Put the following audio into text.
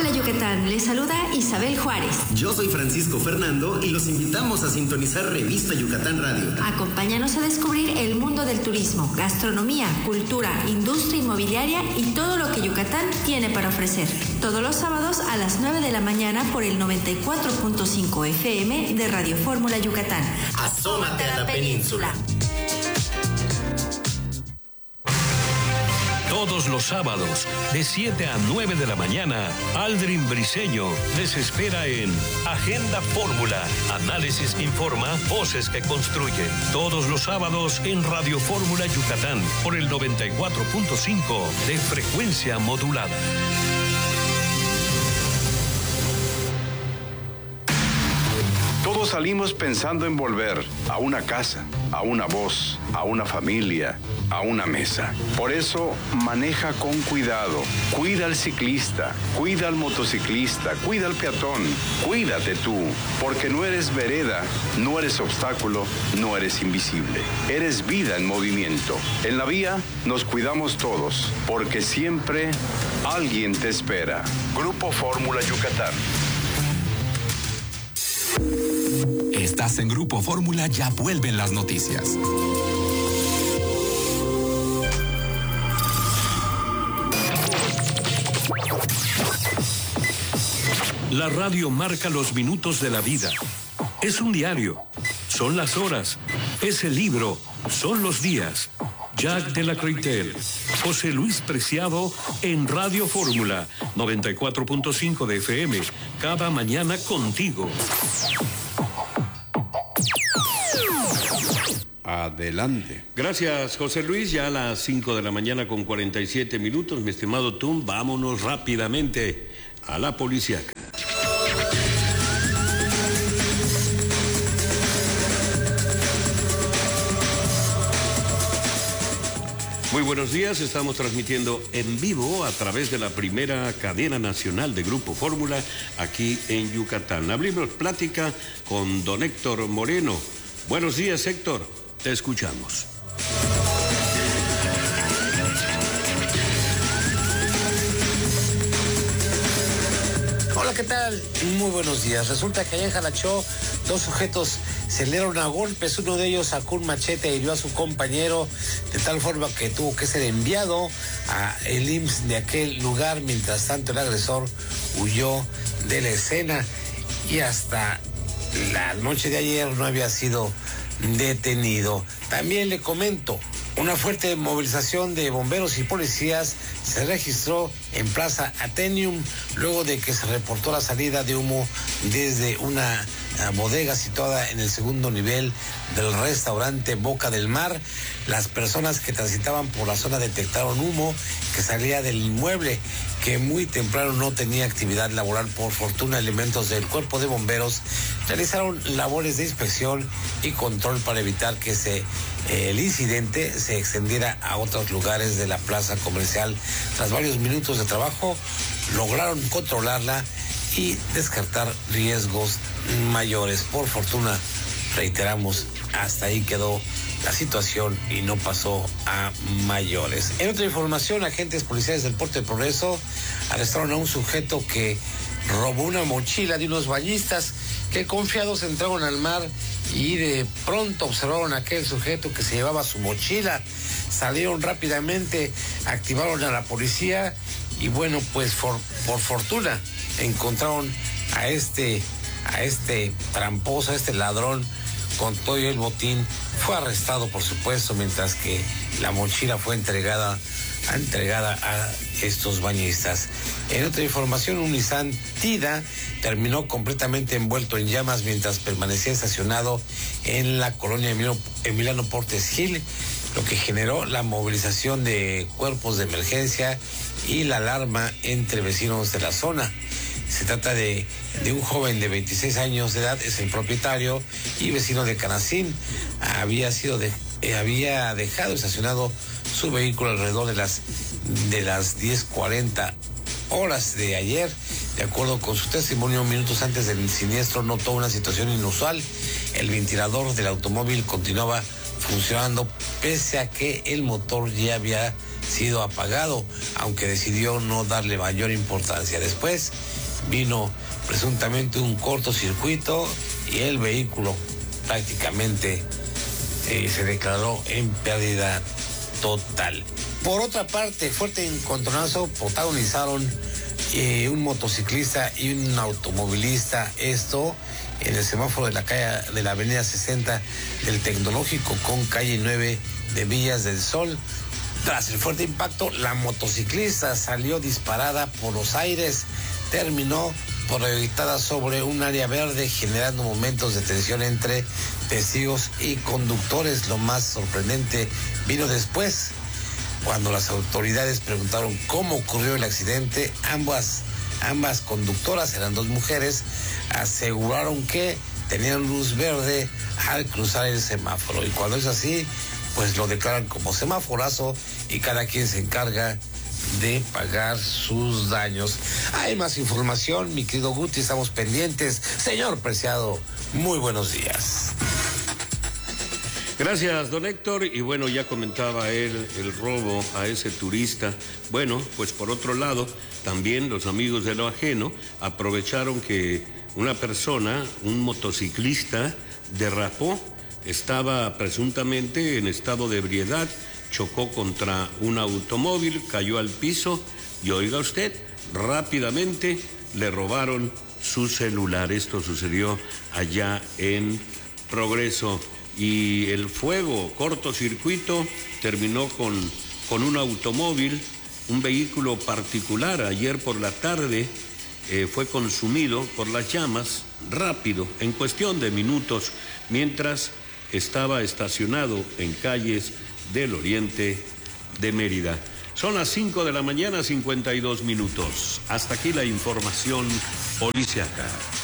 Fórmula Yucatán, les saluda Isabel Juárez. Yo soy Francisco Fernando y los invitamos a sintonizar Revista Yucatán Radio. Acompáñanos a descubrir el mundo del turismo, gastronomía, cultura, industria inmobiliaria y todo lo que Yucatán tiene para ofrecer. Todos los sábados a las 9 de la mañana por el 94.5 FM de Radio Fórmula Yucatán. Asómate a la península. Todos los sábados, de 7 a 9 de la mañana, Aldrin Briseño les espera en Agenda Fórmula. Análisis que informa, voces que construyen. Todos los sábados en Radio Fórmula Yucatán, por el 94.5 de frecuencia modulada. Todos salimos pensando en volver a una casa, a una voz, a una familia, a una mesa. Por eso, maneja con cuidado. Cuida al ciclista, cuida al motociclista, cuida al peatón. Cuídate tú, porque no eres vereda, no eres obstáculo, no eres invisible. Eres vida en movimiento. En la vía nos cuidamos todos, porque siempre alguien te espera. Grupo Fórmula Yucatán. Estás en Grupo Fórmula, ya vuelven las noticias. La radio marca los minutos de la vida. Es un diario, son las horas, es el libro, son los días. Jack de la Croitel, José Luis Preciado en Radio Fórmula 94.5 de FM, cada mañana contigo. Adelante. Gracias, José Luis. Ya a las 5 de la mañana con 47 minutos, mi estimado Tum, vámonos rápidamente a la policíaca. Muy buenos días, estamos transmitiendo en vivo a través de la primera cadena nacional de Grupo Fórmula aquí en Yucatán. Abrimos plática con don Héctor Moreno. Buenos días, Héctor, te escuchamos. Hola, ¿qué tal? Muy buenos días. Resulta que allá en Jalachó, dos sujetos se dieron a golpes. Uno de ellos sacó un machete e hirió a su compañero de tal forma que tuvo que ser enviado a el IMSS de aquel lugar. Mientras tanto, el agresor huyó de la escena y hasta la noche de ayer no había sido detenido. También le comento, una fuerte movilización de bomberos y policías se registró en Plaza Athenium luego de que se reportó la salida de humo desde una bodega situada en el segundo nivel del restaurante Boca del Mar. Las personas que transitaban por la zona detectaron humo que salía del inmueble, que muy temprano no tenía actividad laboral. Por fortuna, elementos del cuerpo de bomberos realizaron labores de inspección y control para evitar que el incidente se extendiera a otros lugares de la plaza comercial. Tras varios minutos de trabajo, lograron controlarla y descartar riesgos mayores. Por fortuna, reiteramos, hasta ahí quedó la situación y no pasó a mayores. En otra información, agentes policiales del Puerto de Progreso arrestaron a un sujeto que robó una mochila de unos bañistas que confiados entraron al mar y de pronto observaron a aquel sujeto que se llevaba su mochila. Salieron rápidamente, activaron a la policía y bueno, pues por fortuna encontraron a este tramposo, a este ladrón con todo el botín. Fue arrestado, por supuesto, mientras que la mochila fue entregada a estos bañistas. En otra información, un Nissan Tida terminó completamente envuelto en llamas mientras permanecía estacionado en la colonia Emiliano Portes Gil, lo que generó la movilización de cuerpos de emergencia y la alarma entre vecinos de la zona. Se trata de un joven de 26 años de edad, es el propietario y vecino de Canacín. Había dejado estacionado su vehículo alrededor de las 10:40 horas de ayer. De acuerdo con su testimonio, minutos antes del siniestro notó una situación inusual. El ventilador del automóvil continuaba funcionando pese a que el motor ya había sido apagado, aunque decidió no darle mayor importancia. Después vino presuntamente un cortocircuito y el vehículo prácticamente se declaró en pérdida total. Por otra parte, fuerte encontronazo protagonizaron un motociclista y un automovilista, esto en el semáforo de la calle de la avenida 60 del Tecnológico con calle 9 de Villas del Sol. Tras el fuerte impacto, la motociclista salió disparada por los aires, terminó proyectada sobre un área verde, generando momentos de tensión entre testigos y conductores. Lo más sorprendente vino después, cuando las autoridades preguntaron cómo ocurrió el accidente. Ambas conductoras, eran dos mujeres, aseguraron que tenían luz verde al cruzar el semáforo, y cuando es así, pues lo declaran como semáforazo y cada quien se encarga de pagar sus daños. Hay más información, mi querido Guti, estamos pendientes. Señor Preciado, muy buenos días. Gracias, don Héctor. Y bueno, ya comentaba él el robo a ese turista. Bueno, pues por otro lado, también los amigos de lo ajeno aprovecharon que una persona, un motociclista, derrapó, estaba presuntamente en estado de ebriedad, chocó contra un automóvil, cayó al piso y, oiga usted, rápidamente le robaron su celular. Esto sucedió allá en Progreso. Y el fuego, cortocircuito, terminó con un automóvil, un vehículo particular. Ayer por la tarde fue consumido por las llamas rápido, en cuestión de minutos, mientras estaba estacionado en calles del oriente de Mérida. Son las 5 de la mañana, 52 minutos. Hasta aquí la información policiaca.